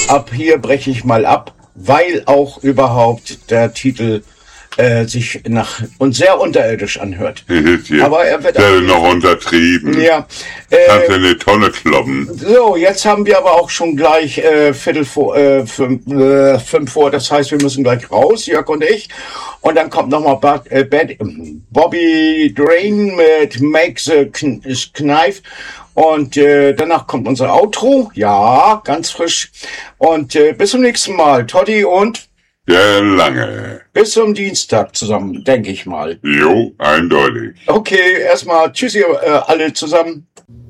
ab hier breche ich mal ab, weil auch überhaupt der Titel sich nach und sehr unterirdisch anhört. Aber er wird auch noch untertrieben. Ja. Kannst du eine Tonne kloppen. So, jetzt haben wir aber auch schon gleich 5 vor. Das heißt, wir müssen gleich raus, Jörg und ich. Und dann kommt nochmal Bobby Drain mit Make the Knife. Und danach kommt unser Outro. Ja, ganz frisch. Und bis zum nächsten Mal. Toddy und der Lange. Bis zum Dienstag zusammen, denke ich mal. Jo, eindeutig. Okay, erstmal tschüssi alle zusammen.